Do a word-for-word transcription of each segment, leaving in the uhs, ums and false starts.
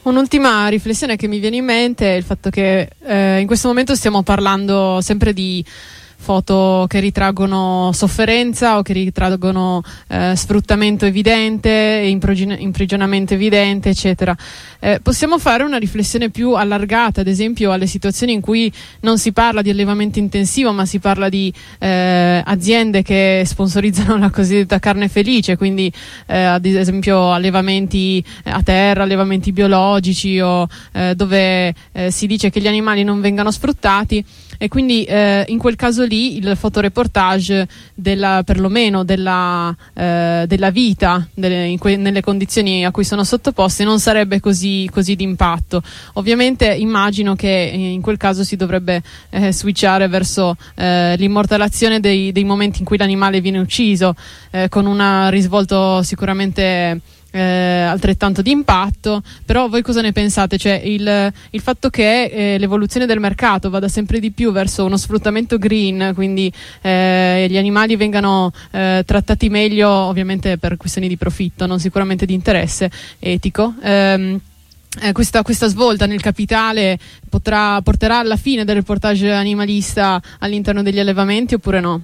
Un'ultima riflessione che mi viene in mente è il fatto che eh, in questo momento stiamo parlando sempre di foto che ritraggono sofferenza o che ritraggono eh, sfruttamento evidente, imprigio- imprigionamento evidente, eccetera. Eh, possiamo fare una riflessione più allargata, ad esempio alle situazioni in cui non si parla di allevamento intensivo, ma si parla di eh, aziende che sponsorizzano la cosiddetta carne felice, quindi eh, ad esempio allevamenti a terra, allevamenti biologici o eh, dove eh, si dice che gli animali non vengano sfruttati. E quindi eh, in quel caso lì il fotoreportage della, perlomeno della, eh, della vita delle, in que- nelle condizioni a cui sono sottoposti non sarebbe così, così d'impatto. Ovviamente immagino che in quel caso si dovrebbe eh, switchare verso eh, l'immortalazione dei, dei momenti in cui l'animale viene ucciso, eh, con un risvolto sicuramente Eh, altrettanto di impatto. Però voi cosa ne pensate? Cioè il, il fatto che eh, l'evoluzione del mercato vada sempre di più verso uno sfruttamento green, quindi eh, gli animali vengano eh, trattati meglio, ovviamente per questioni di profitto, non sicuramente di interesse etico. ehm, Eh, questa, questa svolta nel capitale potrà, porterà alla fine del reportage animalista all'interno degli allevamenti oppure no?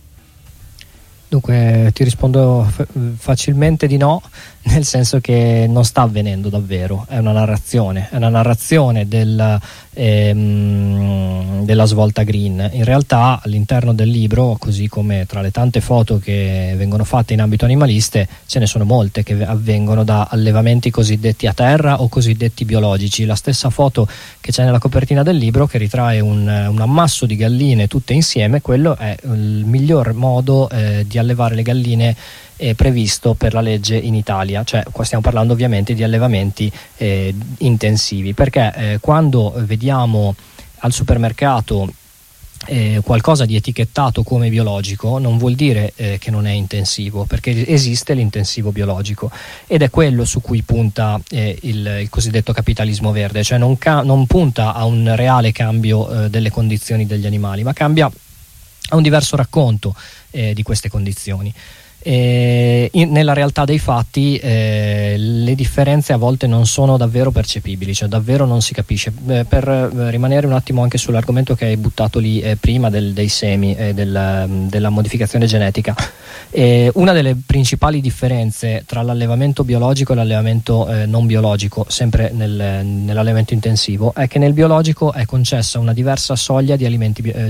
Dunque ti rispondo f- facilmente di no, nel senso che non sta avvenendo davvero, è una narrazione, è una narrazione del, ehm, della svolta green. In realtà all'interno del libro, così come tra le tante foto che vengono fatte in ambito animaliste, ce ne sono molte che avvengono da allevamenti cosiddetti a terra o cosiddetti biologici. La stessa foto che c'è nella copertina del libro, che ritrae un, un ammasso di galline tutte insieme, quello è il miglior modo eh, di allevare le galline eh, previsto per la legge in Italia. Cioè qua stiamo parlando ovviamente di allevamenti eh, intensivi, perché eh, quando vediamo al supermercato eh, qualcosa di etichettato come biologico non vuol dire eh, che non è intensivo, perché esiste l'intensivo biologico ed è quello su cui punta eh, il, il cosiddetto capitalismo verde. Cioè non, ca- non punta a un reale cambio eh, delle condizioni degli animali, ma cambia a un diverso racconto eh, di queste condizioni. E in, nella realtà dei fatti eh, le differenze a volte non sono davvero percepibili, cioè davvero non si capisce. Eh, per eh, rimanere un attimo anche sull'argomento che hai buttato lì eh, prima del, dei semi e eh, del, della modificazione genetica, eh, una delle principali differenze tra l'allevamento biologico e l'allevamento eh, non biologico, sempre nel, nell'allevamento intensivo, è che nel biologico è concessa una diversa soglia di alimenti eh,